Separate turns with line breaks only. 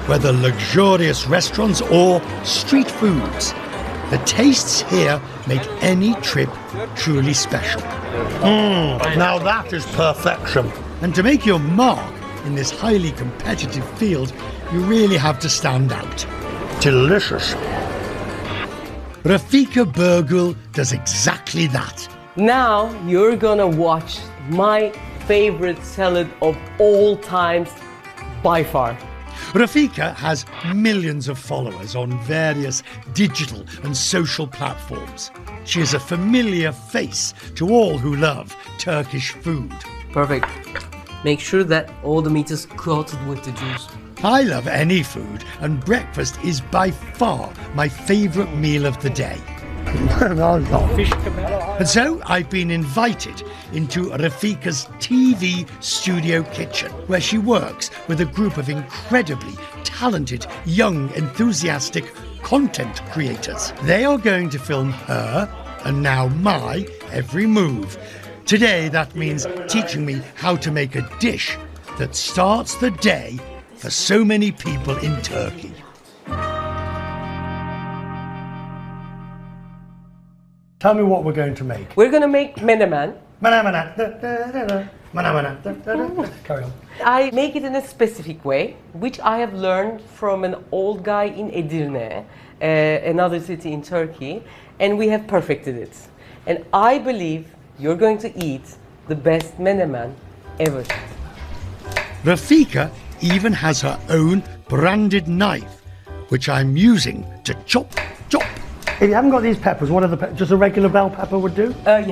whether luxurious restaurants or street foods. The tastes here make any trip truly special. Now that is perfection. And to make your mark in this highly competitive field, you really have to stand out. Delicious. Rafika Birgul does exactly that.
Now you're gonna watch my favorite salad of all times by far.
Rafika has millions of followers on various digital and social platforms. She is a familiar face to all who love Turkish food.
Perfect. Make sure that all the meat is coated with the juice.
I love any food, and breakfast is by far my favourite meal of the day. And so I've been invited into Rafika's TV studio kitchen, where she works with a group of incredibly talented, young, enthusiastic content creators. They are going to film her, and now my, every move. Today that means teaching me how to make a dish that starts the day for so many people in Turkey. Tell me what we're going to make.
We're gonna make menemen.
Carry on.
I make it in a specific way, which I have learned from an old guy in Edirne, another city in Turkey, and we have perfected it. And I believe you're going to eat the best menemen ever.
Rafika even has her own branded knife, which I'm using to chop. If you haven't got these peppers, what are the just a regular bell pepper would do?